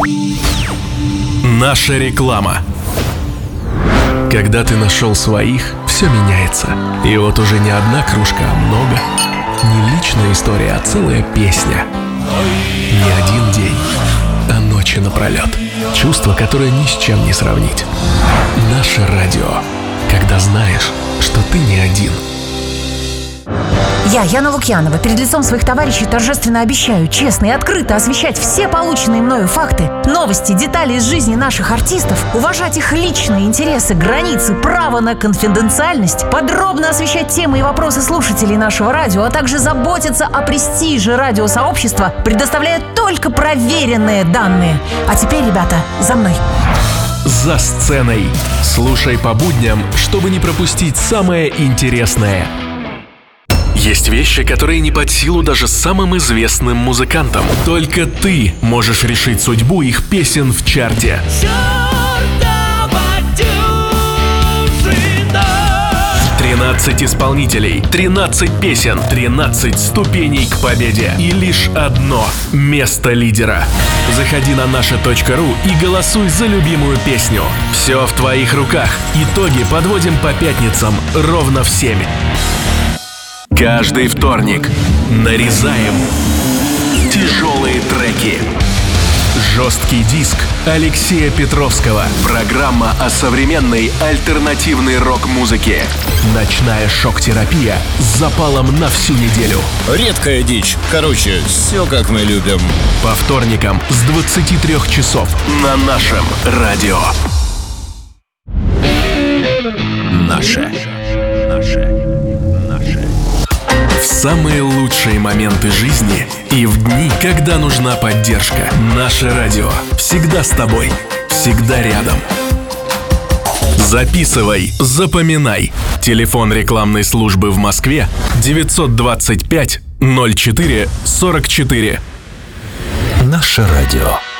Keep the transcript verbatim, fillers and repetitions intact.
Наша реклама. Когда ты нашел своих, все меняется. И вот уже не одна кружка, а много. Не личная история, а целая песня. Не один день, а ночи напролет. Чувство, которое ни с чем не сравнить. Наше радио. Когда знаешь, что ты не один. Я, Яна Лукьянова, перед лицом своих товарищей торжественно обещаю честно и открыто освещать все полученные мною факты, новости, детали из жизни наших артистов, уважать их личные интересы, границы, право на конфиденциальность, подробно освещать темы и вопросы слушателей нашего радио, а также заботиться о престиже радиосообщества, предоставляя только проверенные данные. А теперь, ребята, за мной. За сценой. Слушай по будням, чтобы не пропустить самое интересное. Есть вещи, которые не под силу даже самым известным музыкантам. Только ты можешь решить судьбу их песен в чарте. тринадцать исполнителей, тринадцать песен, тринадцать ступеней к победе. И лишь одно место лидера. Заходи на наша точка ру и голосуй за любимую песню. Все в твоих руках. Итоги подводим по пятницам ровно в семь. Каждый вторник нарезаем тяжелые треки. Жесткий диск Алексея Петровского. Программа о современной альтернативной рок-музыке. Ночная шок-терапия с запалом на всю неделю. Редкая дичь. Короче, все как мы любим. По вторникам с двадцати трёх часов на нашем радио. Наше. Наше. В самые лучшие моменты жизни и в дни, когда нужна поддержка. Наше радио всегда с тобой, всегда рядом. Записывай, запоминай. Телефон рекламной службы в Москве девятьсот двадцать пять ноль четыре сорок четыре. Наше радио.